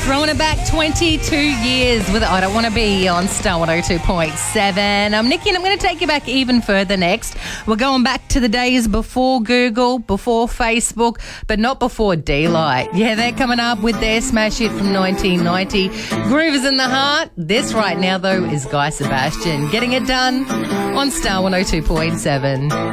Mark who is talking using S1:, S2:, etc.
S1: Throwing it back 22 years with I Don't Want to Be on Star 102.7. I'm Nikki and I'm going to take you back even further next. We're going back to the days before Google, before Facebook, but not before D-Light. Yeah, they're coming up with their smash hit from 1990. Groove is in the heart. This right now, though, is Guy Sebastian getting it done on Star 102.7.